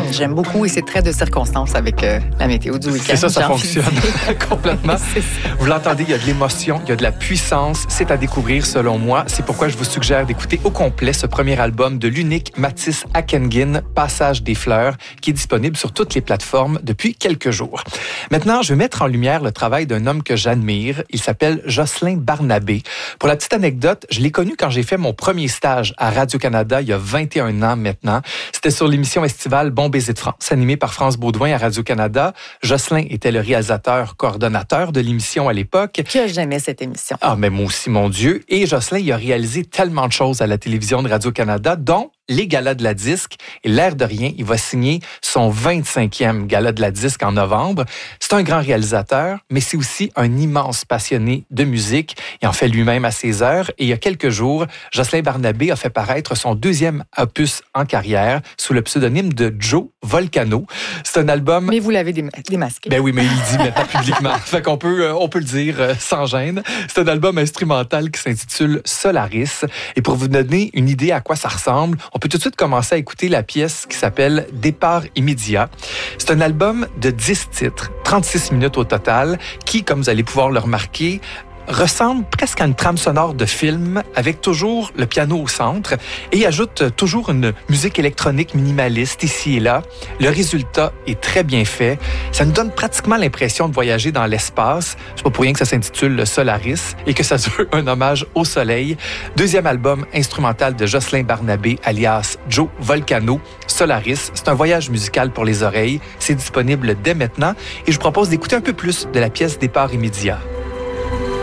J'aime beaucoup et c'est très de circonstance avec la météo du week-end. C'est ça fonctionne complètement. C'est ça. Vous l'entendez, il y a de l'émotion, il y a de la puissance. C'est à découvrir selon moi. C'est pourquoi je vous suggère d'écouter au complet ce premier album de l'unique Mathis Akengin, Passage des fleurs, qui est disponible sur toutes les plateformes depuis quelques jours. Maintenant, je vais mettre en lumière le travail d'un homme que j'admire. Il s'appelle Jocelyn Barnabé. Pour la petite anecdote, je l'ai connu quand j'ai fait mon premier stage à Radio-Canada il y a 21 ans maintenant. C'était sur l'émission estivale Bon baiser de France, animée par France Baudouin à Radio-Canada. Jocelyn était le réalisateur coordonnateur de l'émission à l'époque. Que j'aimais cette émission. Ah, mais moi aussi, mon Dieu. Et Jocelyn, il a réalisé tellement de choses à la télévision de Radio-Canada, dont les galas de la disque. Et l'air de rien, il va signer son 25e gala de la disque en novembre. C'est un grand réalisateur, mais c'est aussi un immense passionné de musique. Il en fait lui-même à ses heures. Et il y a quelques jours, Jocelyn Barnabé a fait paraître son deuxième opus en carrière sous le pseudonyme de Joe Volcano. C'est un album... Mais vous l'avez démasqué. Ben oui, mais il dit maintenant publiquement. Fait qu'on peut, on peut le dire sans gêne. C'est un album instrumental qui s'intitule Solaris. Et pour vous donner une idée à quoi ça ressemble, on peut tout de suite commencer à écouter la pièce qui s'appelle Départ immédiat. C'est un album de 10 titres, 36 minutes au total, qui, comme vous allez pouvoir le remarquer, ressemble presque à une trame sonore de film avec toujours le piano au centre et ajoute toujours une musique électronique minimaliste ici et là. Le résultat est très bien fait. Ça nous donne pratiquement l'impression de voyager dans l'espace. C'est pas pour rien que ça s'intitule Solaris et que ça se veut un hommage au soleil. Deuxième album instrumental de Jocelyn Barnabé, alias Joe Volcano, Solaris. C'est un voyage musical pour les oreilles. C'est disponible dès maintenant et je vous propose d'écouter un peu plus de la pièce Départ immédiat.